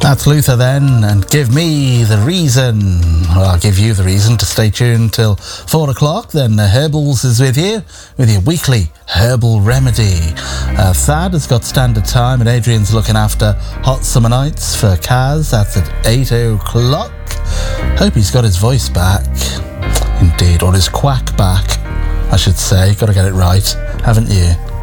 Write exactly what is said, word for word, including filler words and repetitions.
That's Luther then, and Give Me the Reason. Well, I'll give you the reason to stay tuned till four o'clock. Then uh, Herbals is with you, with your weekly herbal remedy. Uh, Thad has got standard time, and Adrian's looking after Hot Summer Nights for Kaz. That's at eight o'clock. Hope he's got his voice back. Indeed, or his quack back, I should say. Got to get it right, haven't you?